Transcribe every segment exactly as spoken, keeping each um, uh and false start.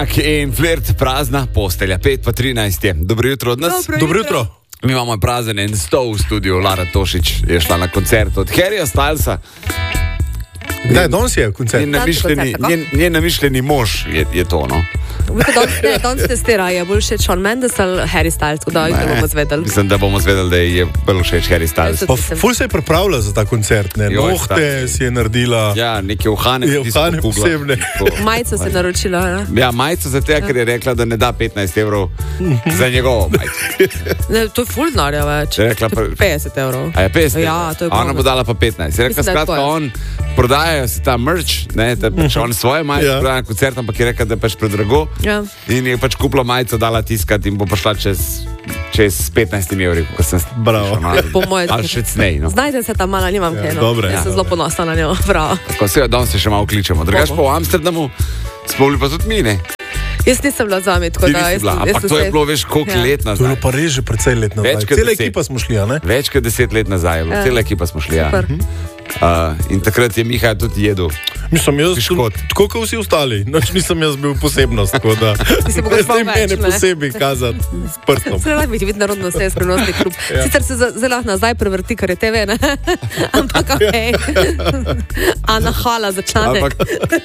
In flirt prazna postelja, pet pa trinajst je. Dobro jutro od nas. Dobro Dobro jutro. Mi imamo prazen en stol v studiu. Lara Tošič je šla na koncert od Harryja Stylesa. Ne, danes je koncert. Njen namišljeni, njen, njen namišljeni mož je, je to, no. Danes testira, je bolj všeč Shawn Mendes ali Harry Styles, tako da jih ne bomo zvedeli. Mislim, da bomo zvedeli, da je bolj všeč Harry Styles. Pa ful se je pripravila za ta koncert, ne? Joj, Nohte si je naredila. Ja, neke uhane. Je uhane posebne. Majico se naročila, ne? Ja, majico za te, ker je rekla, da ne da petnajst evrov za njegovo majico. Ne, to je ful denarja več. Je rekla pa- petdeset evrov. A je petdeset? Ja, to je Ona bonus. bo dala pa petnajst. Je rekla, Mislim, da je skratka, tako, ja. on prodajajo se ta merch, ne, da pač on svoje majice Ja. prodaja na koncert, ampak je rekla, da je pač predrago. Ja. In je pač kupila majico, dala tiskati in bo prišla čez, čez petnajst evri, ko sem Bravo. Po moje- Ali še cnej, no. Znajte se tam malo, nimam Ja, kaj, no. dobre, Jaz ja, sem zelo dobre. ponosna na njo, prav. Tako se jo danes se še malo kličemo. Drugač pa v Amsterdamu smo bili pa tudi mi, ne? Jaz nisem bila z vami, tako Ti da... nisi jaz bila, sem- jaz ampak sem to je se- bilo, veš, koliko Ja. let To je nazaj. bilo pa res že precej let nazaj. Več kot Cela deset. ekipa smo šli, a ne? Več kot deset let nazaj je bilo, Ja. cela ekipa smo šli, ja. Super. Uh, in takrat je Miha tudi jedel. Mislim, jaz Piškot. sem, tako kot vsi ostali, noč nisem jaz bil posebnost, tako da si mogel ne spal znam več, mene ne? posebej kazati s prstom. Se lahko biti narodno se je skrivnostni klub. Ja. Sicer se za- zelo lahko nazaj prevrti, ker je te ve, ne? Ampak okej. Ana, hvala za članek. Ampak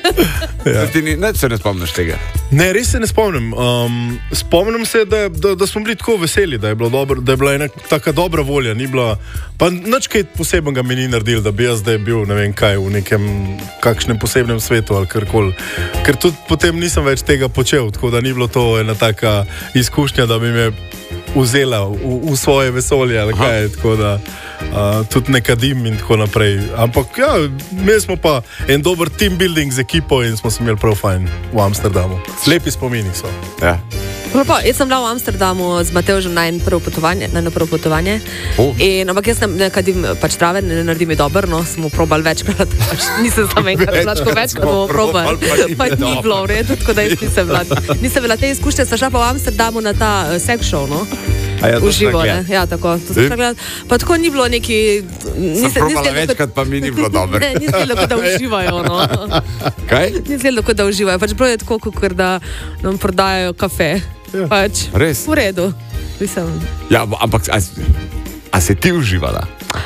ja. Ti ni, ne, se ne spomniš tega. Ne, res se ne spomnim. Um, spomnim se, da, da, da smo bili tako veseli, da je, bilo dobro, da je bila ena taka dobra volja. Ni bila, pa nič kaj posebnega mi ni naredil, da bi jaz zdaj bil ne vem kaj v nekem kakšnem posebnem svetu ali karkoli. Ker tudi potem nisem več tega počel, tako da ni bilo to ena taka izkušnja, da bi me vzela v, v svoje vesolje ali kaj. Tako da uh, tudi ne kadim in tako naprej. Ampak ja, imeli smo pa en dober team building z ekipo in smo se imeli prav fajn v Amsterdamu. Lepi spomini so. Ja. Pa, jaz sem bila v Amsterdamu z Matevžem na eno prvo potovanje, na eno prvo potovanje. Oh. In, ampak jaz ne, ne kadim pač trave, ne naredi mi dobro, no, smo probali večkrat, pač nisem samo enkrat, Več plačko večkrat bomo probali, probali, pa ni pa ni dobro. bilo v redu, tako da jaz nisem bila, nisem bila te izkušnje, sem šla pa v Amsterdamu na ta uh, sex show, no. A ja, to V sem živo, gledal. ne, ja, tako, to In? sem šla gledat. Pa tako ni bilo neki... Sem probala večkrat, pa mi ni bilo dobro. Ne, ni zdelo, kot da uživajo, no. Kaj? Ni zdelo, kot da uživajo, pač bilo je tako, kot da nam prodajajo kafe. Ja. Pač, Res? v redu. Mislim, Ja, ampak a, a se ti uživala?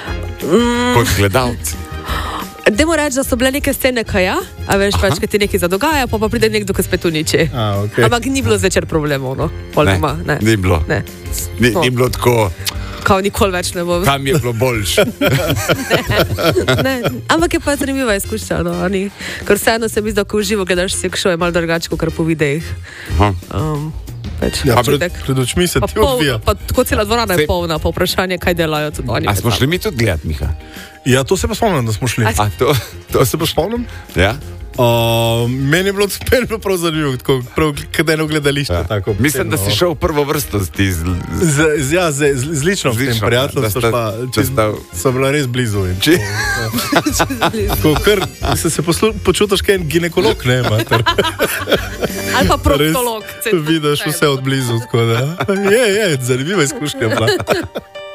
Mm. Kot gledalec? dajmo reči, da so bile neke scene, kaj ja, a veš, pač, kaj ti nekaj zadogaja, pa, pa pride nekdo, ki spet uniči. A, okay. Ampak ni bilo zvečer problemov, no. Pol Ne, doma, ne. ni bilo. Ne. Ni, To. ni bilo tako, Kao nikoli več ne bo. kam je bilo boljše. Ne. Ampak je pa zanimiva izkušnja, no. a ni? Ker vseeno se mi zdi, da ko v živo gledaš sex show, je malo drugače, kot po videih. Aha. Um, pač, Ja, pred, občutek. pred očmi se Pa, ti pol, odvija. pa tako cela dvorana je Sej- polna, pa vprašanje, kaj delajo tudi oni. A smo šli mi tudi gledat, Miha? Ja, to se pa spomnim, da smo šli. A- A to, to To se pa spomnim? Ja? Uh, meni je bilo meni je bilo prav zanimivo, tako prav kot eno gledališče. Ja. Tako, Mislim, da si posebno. šel v prvo vrsto z, ti z, z, Z, z, ja, z, z, z lično, Z s tem lično, prijateljem da sva sta- šla, da čez, sta- so bila res blizu. In, Či? tako, kar, se se poslu, počutiš kot en ginekolog, ne, mater. Ali pa Res proktolog. vidiš vse od blizu. tako da, Je, je, zanimiva izkušnja bila.